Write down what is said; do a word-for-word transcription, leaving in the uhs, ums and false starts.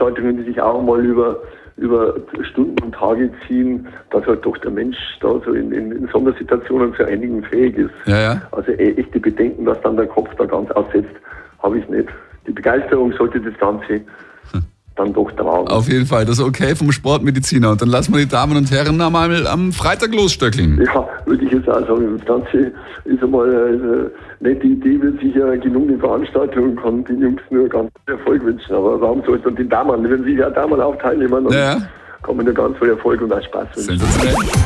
Veranstaltungen, die sich auch mal über, über Stunden und Tage ziehen, dass halt doch der Mensch da so in, in, in Sondersituationen zu einigen fähig ist. Ja, ja. Also e- echte Bedenken, dass dann der Kopf da ganz aussetzt, habe ich nicht. Die Begeisterung sollte das Ganze dann doch tragen. Auf jeden Fall, das ist okay vom Sportmediziner. Und dann lassen wir die Damen und Herren einmal am Freitag losstöckeln. Ja, würde ich jetzt auch sagen. Das Ganze ist einmal eine nette Idee, wird sicher genug eine Veranstaltung und kann den Jungs nur ganz viel Erfolg wünschen. Aber warum sollte man den Damen, wenn sie ja Damen auch teilnehmen, dann Ja, ja. kann man nur ganz viel Erfolg und auch Spaß wünschen. Sensationell.